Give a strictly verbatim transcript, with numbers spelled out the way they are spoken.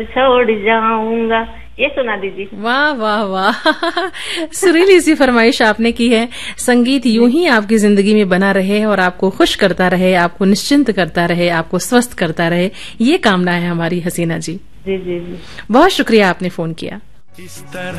छोड़ जाऊंगा, ये सुना दीजिए। वाह वाह वाह सुरीली सी फरमाइश आपने की है। संगीत यूं ही आपकी जिंदगी में बना रहे और आपको खुश करता रहे, आपको निश्चिंत करता रहे, आपको स्वस्थ करता रहे, ये कामना है हमारी हसीना जी। जी जी जी, बहुत शुक्रिया आपने फोन किया। इस तरह